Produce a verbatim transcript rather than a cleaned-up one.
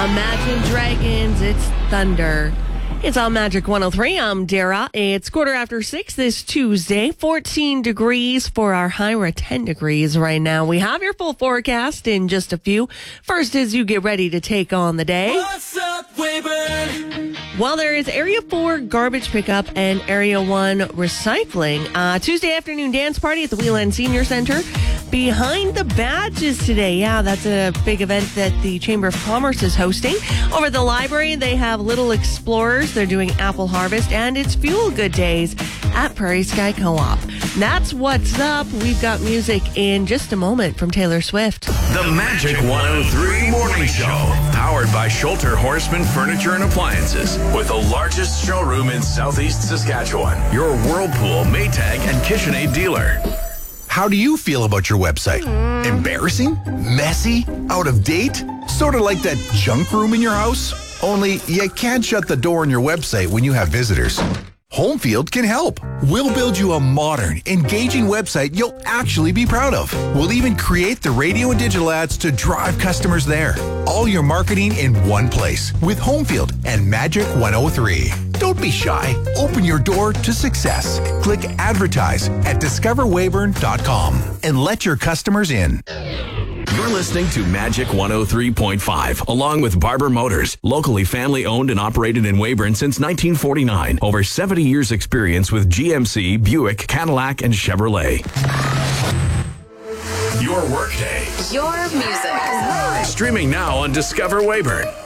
Imagine Dragons, it's Thunder. It's on Magic one oh three. I'm Dara. It's quarter after six this Tuesday. fourteen degrees for our high. We're at ten degrees right now. We have your full forecast in just a few. First, as you get ready to take on the day. What's up, Weyburn? Well, there is Area four garbage pickup and Area one recycling. Uh, Tuesday afternoon dance party at the Wheelan Senior Center. Behind the Badges today. Yeah, that's a big event that the Chamber of Commerce is hosting. Over at the library, they have Little Explorers. They're doing apple harvest, and it's Fuel Good Days at Prairie Sky Co-op. That's what's up. We've got music in just a moment from Taylor Swift. The Magic one oh three Morning Show, powered by Schulter Horseman Furniture and Appliances, with the largest showroom in Southeast Saskatchewan. Your Whirlpool, Maytag, and KitchenAid dealer. How do you feel about your website? Mm. Embarrassing? Messy? Out of date? Sort of like that junk room in your house? Only you can't shut the door on your website when you have visitors. Homefield can help. We'll build you a modern, engaging website you'll actually be proud of. We'll even create the radio and digital ads to drive customers there. All your marketing in one place with Homefield and Magic one oh three. Don't be shy. Open your door to success. Click advertise at discover weyburn dot com and let your customers in. You're listening to Magic one oh three point five, along with Barber Motors, locally family-owned and operated in Weyburn since nineteen forty-nine. Over seventy years experience with G M C, Buick, Cadillac, and Chevrolet. Your workday. Your music. Streaming now on Discover Weyburn.